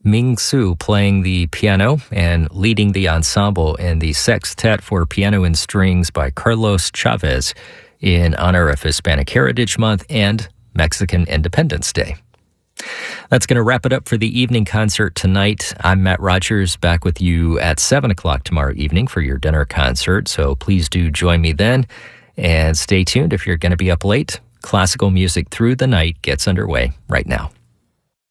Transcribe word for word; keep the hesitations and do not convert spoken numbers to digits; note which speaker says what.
Speaker 1: Ming Su playing the piano and leading the ensemble in the Sextet for Piano and Strings by Carlos Chavez in honor of Hispanic Heritage Month and Mexican Independence Day. That's going to wrap it up for the evening concert tonight. I'm Matt Rogers, back with you at seven o'clock tomorrow evening for your dinner concert, so please do join me then. And stay tuned if you're going to be up late. Classical music through the night gets underway right now.